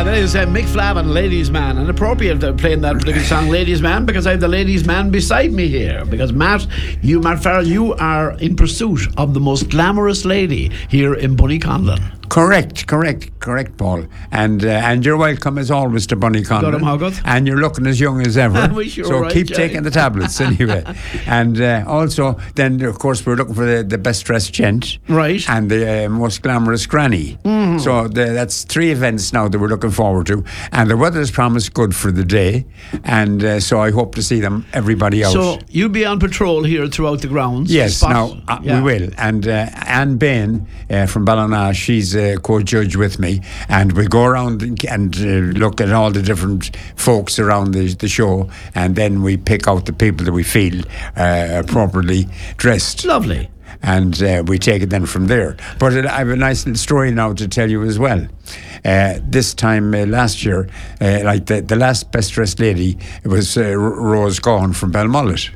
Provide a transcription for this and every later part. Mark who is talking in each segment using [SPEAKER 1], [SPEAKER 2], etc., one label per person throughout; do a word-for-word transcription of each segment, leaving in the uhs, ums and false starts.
[SPEAKER 1] That is uh, Mick Flavin, Ladies Man. And appropriate they're playing that particular song, Ladies Man, because I have the Ladies Man beside me here. Because Matt, you, Matt Farrell, you are in pursuit of the most glamorous lady here in Bunnyconlon.
[SPEAKER 2] Correct, correct, correct, Paul. And uh, and you're welcome as always to Bunnyconlon. And you're looking as young as ever.
[SPEAKER 1] Sure
[SPEAKER 2] so
[SPEAKER 1] right,
[SPEAKER 2] keep
[SPEAKER 1] Jerry.
[SPEAKER 2] taking the tablets anyway. And uh, also, then of course we're looking for the, the best dressed gent,
[SPEAKER 1] right?
[SPEAKER 2] And the uh, most glamorous granny. Mm. So the, that's three events now that we're looking forward to. And the weather has promised good for the day, and uh, so I hope to see them, everybody out.
[SPEAKER 1] So you'll be on patrol here throughout the grounds.
[SPEAKER 2] Yes,
[SPEAKER 1] spot,
[SPEAKER 2] now uh,
[SPEAKER 1] yeah.
[SPEAKER 2] we will. And uh, Anne Bain uh, from Ballina, she's a co-judge with me, and we go around and, and uh, look at all the different folks around the, the show, and then we pick out the people that we feel uh, appropriately dressed.
[SPEAKER 1] Lovely.
[SPEAKER 2] And uh, we take it then from there. But uh, I have a nice little story now to tell you as well. Uh, this time uh, last year, uh, like the, the last best dressed lady, it was uh, R- Rose Gahan from Belmullet.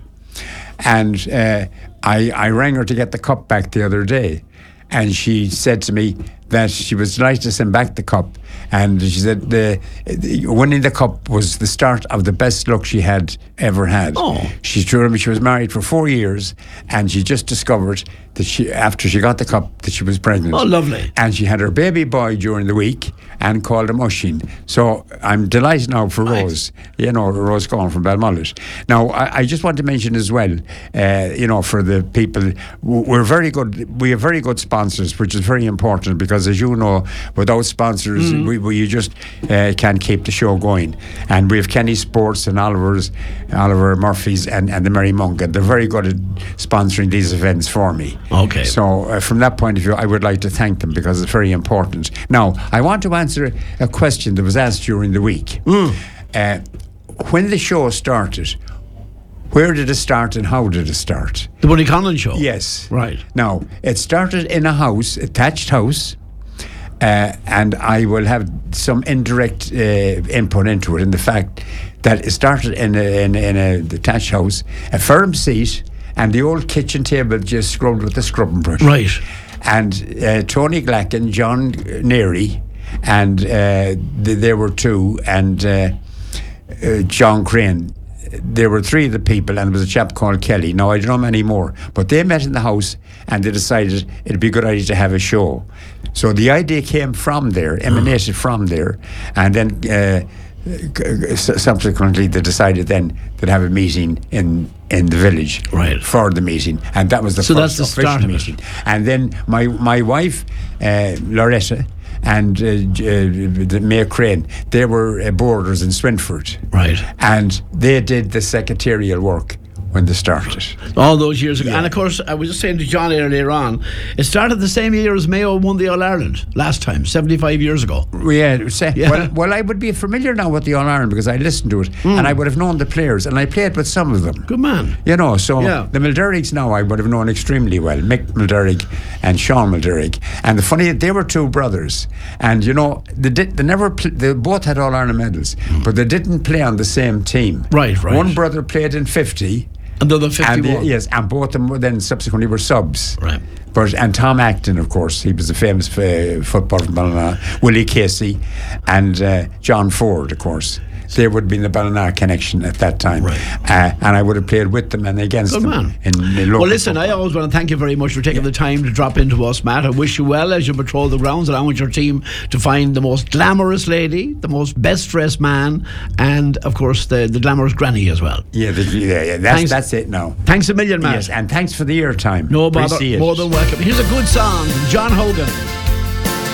[SPEAKER 2] And uh, I, I rang her to get the cup back the other day. And she said to me that she was delighted to send back the cup. And she said the, the winning the cup was the start of the best luck she had ever had.
[SPEAKER 1] Oh.
[SPEAKER 2] She told me she was married for four years, and she just discovered that she, after she got the cup, that she was pregnant.
[SPEAKER 1] Oh, lovely.
[SPEAKER 2] And she had her baby boy during the week and called him Oisín. So I'm delighted now for
[SPEAKER 1] Right.
[SPEAKER 2] Rose, you know, Rose Gahan from Belmullet. Now, I, I just want to mention as well, uh, you know, for the people, we're very good, we have very good sponsors, which is very important because, as you know, without sponsors, mm. we, we you just uh, can't keep the show going. And we have Kenny Sports and Oliver's, Oliver Murphy's and, and the Merry Monk, and they're very good at sponsoring these events for me.
[SPEAKER 1] Okay.
[SPEAKER 2] So uh, from that point of view, I would like to thank them because it's very important. Now, I want to answer a question that was asked during the week.
[SPEAKER 1] Mm.
[SPEAKER 2] Uh, when the show started, where did it start and how did it start?
[SPEAKER 1] The Bunnyconlon show?
[SPEAKER 2] Yes.
[SPEAKER 1] Right.
[SPEAKER 2] Now, it started in a house, a thatched house, uh, and I will have some indirect uh, input into it in the fact that it started in a, in, in a detached house, a firm seat, and the old kitchen table just scrubbed with a scrubbing brush.
[SPEAKER 1] Right.
[SPEAKER 2] And uh, Tony Glacken, John Neary, and uh, th- there were two, and uh, uh, John Crane. There were three of the people, and there was a chap called Kelly. Now, I don't know many more, but they met in the house and they decided it'd be a good idea to have a show. So the idea came from there, emanated from there, and then uh, subsequently they decided then they'd have a meeting in in the village,
[SPEAKER 1] right,
[SPEAKER 2] for the meeting, and that was the
[SPEAKER 1] so
[SPEAKER 2] first
[SPEAKER 1] that's the
[SPEAKER 2] official
[SPEAKER 1] start
[SPEAKER 2] meeting. And then my my wife, uh, Loretta, and uh, uh, Mayor Crane, they were uh, boarders in Swinford,
[SPEAKER 1] right,
[SPEAKER 2] and they did the secretarial work when they started.
[SPEAKER 1] All those years ago.
[SPEAKER 2] Yeah.
[SPEAKER 1] And of course, I was just saying to John earlier on, it started the same year as Mayo won the All-Ireland last time, seventy-five years ago.
[SPEAKER 2] Yeah, say,
[SPEAKER 1] Yeah.
[SPEAKER 2] Well, well, I would be familiar now with the All-Ireland because I listened to it,
[SPEAKER 1] Mm.
[SPEAKER 2] and I would have known the players, and I played with some of them.
[SPEAKER 1] Good man.
[SPEAKER 2] You know, so
[SPEAKER 1] Yeah.
[SPEAKER 2] the Mulderrigs now I would have known extremely well, Mick Mulderrig and Sean Mulderrig. And the funny, they were two brothers, and you know, they did, they never, pl- they both had All-Ireland medals, mm. but they didn't play on the same team.
[SPEAKER 1] Right, right.
[SPEAKER 2] One brother played in fifty.
[SPEAKER 1] And the other fifty-one.
[SPEAKER 2] And the, yes, and both of them were then subsequently were subs.
[SPEAKER 1] Right.
[SPEAKER 2] But and Tom Acton, of course, he was a famous uh, footballer from Ballina. Willie Casey, and uh, John Ford, of course. They would have been the Ballina connection at that time.
[SPEAKER 1] Right.
[SPEAKER 2] Uh, and I would have played with them and against
[SPEAKER 1] Good
[SPEAKER 2] them.
[SPEAKER 1] man.
[SPEAKER 2] In, in local
[SPEAKER 1] well, listen,
[SPEAKER 2] football.
[SPEAKER 1] I always want to thank you very much for taking
[SPEAKER 2] Yeah.
[SPEAKER 1] the time to drop into us, Matt. I wish you well as you patrol the grounds, along with your team, to find the most glamorous lady, the most best-dressed man, and, of course, the, the glamorous granny as well.
[SPEAKER 2] Yeah, the, yeah, yeah that's,
[SPEAKER 1] Thanks.
[SPEAKER 2] that's it now.
[SPEAKER 1] Thanks a million, Matt.
[SPEAKER 2] Yes, and thanks for the airtime.
[SPEAKER 1] No bother.
[SPEAKER 2] Appreciate
[SPEAKER 1] More
[SPEAKER 2] it.
[SPEAKER 1] than welcome. Here's a good song from John Hogan.